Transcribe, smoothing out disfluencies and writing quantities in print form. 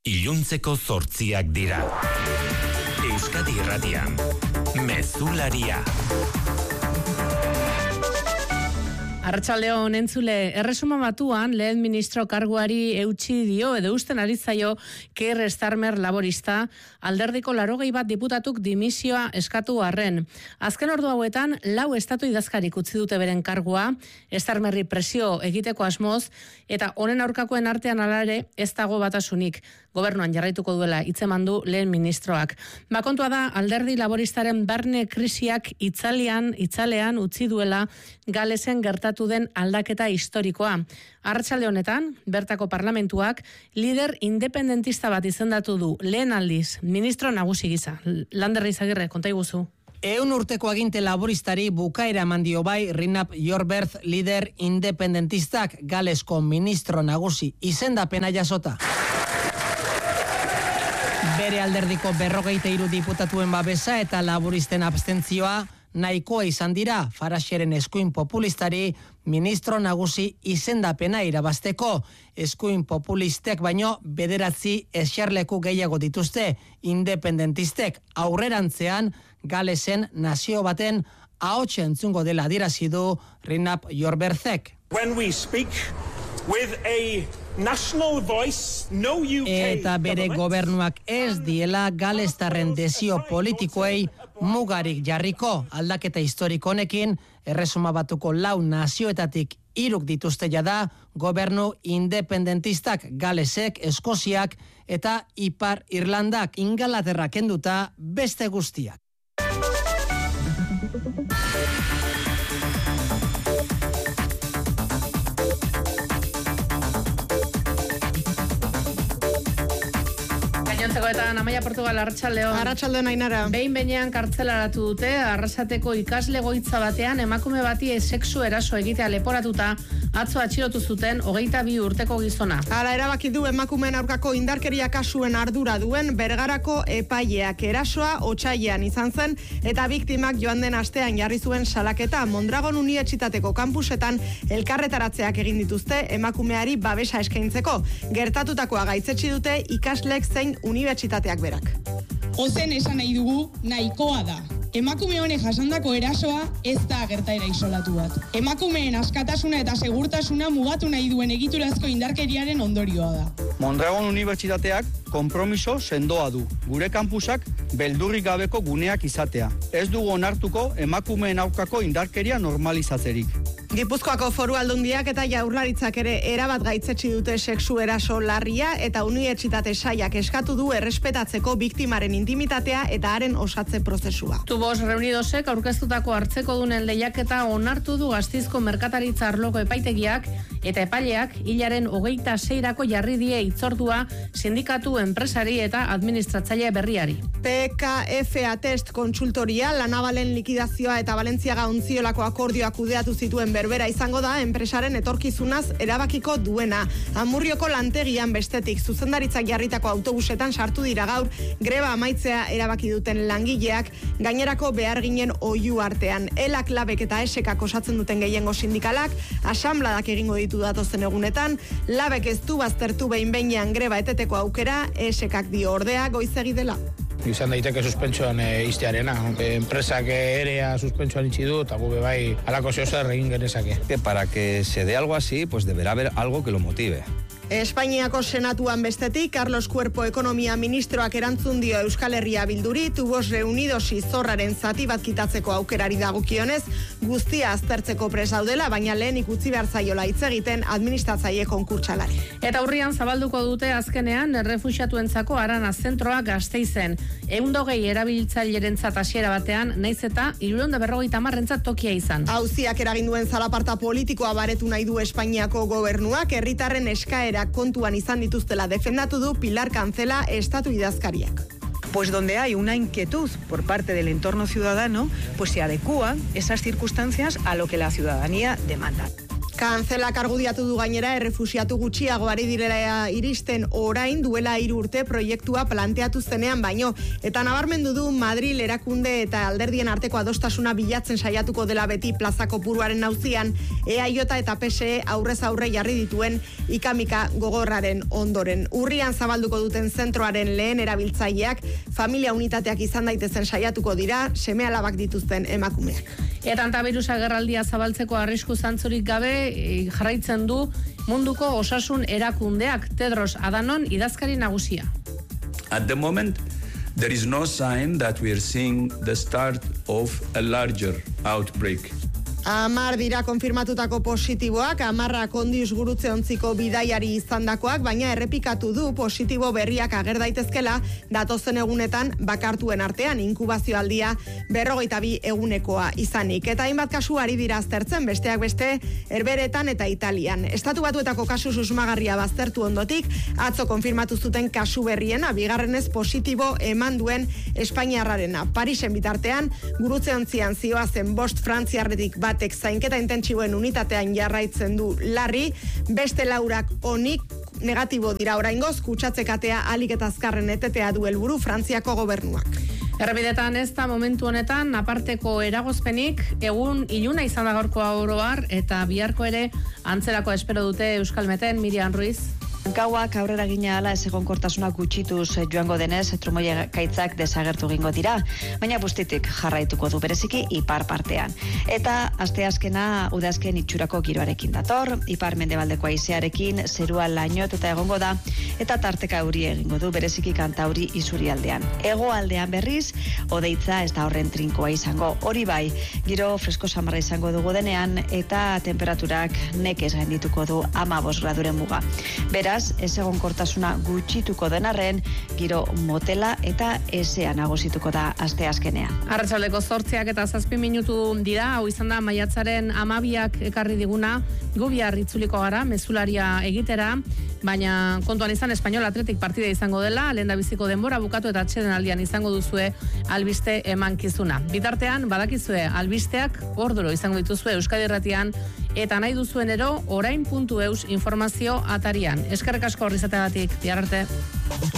Iluntzeko 8 dira. Euskadi Irratian, Mezularia. Arratsaldeon entzule, Erresuma Batuan lehen ministro karguari eutsi dio edo usten ari zaio Keir Starmer laborista alderdiko 81 diputatuk dimisioa eskatu arren. Azken ordu hauetan 4 estatu idazkarik utzi dute beren kargua, Starmerri presio egiteko asmoz eta honen aurkakoen artean hala ere ez dago batasunik. Gobernuan jarraituko duela hitzeman du lehen ministroak. Bakontua da alderdi laboristaren barne krisiak itzalean utzi duela Galesen gertatu den aldaketa historikoa. Arratsalde honetan, bertako parlamentuak lider independentista bat izendatu du lehen aldiz ministro nagusi gisa. Lander Izagirre, konta iguzu. 100 urteko aginte laboristari bukaera eman dio bai Rinap Jorberth lider independentistak Galesko ministro nagusi izendapena jasota. Bere alderdiko 43 diputatuen babesa eta laboristen abstentzioa nahikoa izan dira Farageren eskuin populistari ministro nagusi izendapena irabazteko. Eskuin populistek baino 9 eserleku gehiago dituzte independentistek. Aurrerantzean Galesen nazio baten ahots entzungo dela adierazi du Rinap Jorberthek. When we speak with a national voice, no UK eta bere gobernuak ez diela galestarren desio politikoei mugarik jarriko. Aldaketa historiko honekin Erresuma Batuko 4 nazioetatik 3 dituzte jada gobernu independentistak Galesek, Eskoziak eta Ipar Irlandak, Ingalaterra kenduta beste guztiak. Gainontzekoetan Amaia Portugal, arratsaldeon. Arratsaldeon Ainara. Behin-behinean kartzelaratu dute Arrasateko ikasle goitza batean emakume bati sexu eraso egitea leporatuta atzo atxilotu zuten 22 urteko gizona. Hala erabaki du emakumeen aurkako indarkeria kasuen ardura duen Bergarako epaileak. Erasoa otsailean izan zen eta biktimak joan den astean jarri zuen salaketa. Mondragon Unibertsitateko kampusetan elkarretaratzeak egin dituzte emakumeari babesa eskaintzeko. Gertatutakoa gaitzetsi dute ikaslek zein unibertsitateak berak. Ozen esan nahi dugu nahikoa da. Emakume honek jasandako erasoa ez da gertaera isolatu bat. Emakumeen askatasuna eta segurtasuna mugatu nahi duen egiturazko indarkeriaren ondorioa da. Mondragon Unibertsitateak konpromiso sendoa du. Gure kampusak beldurrik gabeko guneak izatea. Ez dugu onartuko emakumeen aurkako indarkeria normalizatzerik. Gipuzkoako Foru Aldundiak eta Jaurlaritzak ere erabat gaitzetsi dute sexu eraso larria eta unibertsitate saiak eskatu du errespetatzeko biktimaren intimitatea eta haren osatze prozesua. Tubos Reunidosek aurkeztutako hartzeko dunen lehiaketa onartu du Gasteizko merkataritza arloko epaitegiak eta epaileak hilaren 26rako jarri die hitzordua sindikatu enpresari eta administratzaile berriari. PKFA Test Kontsultoria, La Navalen likidazioa eta Valentziaga ontziolako akordioak kudeatu zituen berbera izango da enpresaren etorkizunaz erabakiko duena. Amurrioko lantegian bestetik zuzendaritzak jarritako autobusetan sartu dira gaur greba amaitzea erabaki duten langileak gainerako beharginen oihu artean. Elak, Labek eta Esekak osatzen duten gehiengo sindikalak asanbladak egingo ditu datozen egunetan. Labek ez du baztertu behin-behinean greba eteteko aukera, Esekak dio ordea goizegi dela. Izan daiteke suspentsoan iztearena. Enpresak erea suspentsoan itxi du, eta gube bai alako zehozer egin genezake. Para que se dé algo así, pues deberá haber algo que lo motive. Espainiako Senatuan bestetik, Carlos Cuerpo ekonomia ministroak erantzun dio Euskal Herria Bilduri, Tubos Reunidosi zorraren zati bat kitatzeko aukerari dagokionez, guztia aztertzeko presaudela, baina lehenik utzi behar zaiola hitz egiten administratzaile konkurtsalari. Eta urrian zabalduko dute azkenean errefuxiatuentzako Arana zentroa Gasteizen. 120 erabiltzailerentzat hasiera batean, naiz eta 350 tokia izan. Auziak eraginduen zalaparta politikoa baretu nahi du Espainiako gobernuak, herritarren eskaera kontuan izan dituztela defendatu du Pilar Cancela estatu idazkariak. Pues donde hay una inquietud por parte del entorno ciudadano, pues se adecúan esas circunstancias a lo que la ciudadanía demanda. Kanzelak argudiatu du gainera errefusiatu gutxiago ari direla iristen orain duela 3 urte proiektua planteatu zenean baino. Eta nabarmendu du Madril erakunde eta alderdien arteko adostasuna bilatzen saiatuko dela beti plaza kopuruaren auzian, EAJ eta PSE aurrez aurre jarri dituen ikamika gogorraren ondoren. Urrian zabalduko duten zentroaren lehen erabiltzaileak familia unitateak izan daitezen saiatuko dira, seme-alabak dituzten emakumeak. Eta antabirusa gerraldia zabaltzeko arrisku zantzurik gabe jarraitzen du munduko osasun erakundeak. Tedros Adhanom idazkari nagusia. At the moment, there is no sign that we are seeing the start of a larger outbreak. 10 dira konfirmatutako positiboak, 10 kondiz gurutze ontziko bidaiari izandakoak, baina errepikatu du positibo berriak ager daitezkela datozen egunetan bakartuen artean inkubazioaldia 42 egunekoa izanik. Eta hainbat kasu ari dira aztertzen, besteak beste Herbeheretan eta Italian. Estatu Batuetako kasu susmagarria baztertu ondotik, atzo konfirmatu zuten kasu berriena, bigarrenez positibo eman duen Espainiarrarena. Parisen bitartean, gurutze ontzian zioazen 5 frantziarretik batek zainketa intentsiboen unitatean jarraitzen du larri, beste 4 onik negatibo dira oraingoz, kutsatze-katea ahalik eta azkarren etetea du helburu Frantziako gobernuak. Errepidetan ez da momentu honetan aparteko eragozpenik, egun iluna izan da gaurkoa oro har, eta biharko ere antzerako espero dute Euskalmeten. Miriam Ruiz. Gauak aurrera gina ala ezegonkortasuna gutxituz joango denez, trumoia kaitzak desagertu gingo dira, baina bustitik jarraituko du bereziki ipar partean. Eta asteazkena udazken itxurako giroarekin dator, ipar mendebaldeko haizearekin zerua lainot eta egongo da, eta tarteka euri egingo du bereziki Kantauri isurialdean. Hegoaldean berriz, odeitza ez da horren trinkoa izango. Hori bai, giro fresko samarra izango dugu denean, eta temperaturak nekez gaindituko du 15 graduren muga. Beraz, ezegonkortasuna gutxituko denarren, giro motela eta ezean nagusituko da asteazkenean. Arratsaldeko 8 eta 7 minutu dira, hau izan da maiatzaren 12ak ekarri diguna, gu bihar itzuliko gara, mezularia egitera, baina kontuan izan Espainol Atletik partida izango dela, lehendabiziko denbora bukatu eta atxeden aldian izango duzue albiste emankizuna. Bitartean, badakizue albisteak orduro izango dituzue Euskadi Irratian, eta nahi duzuenero orain.eus informazio atarian. Eskerrik asko horri izateagatik, bihar arte.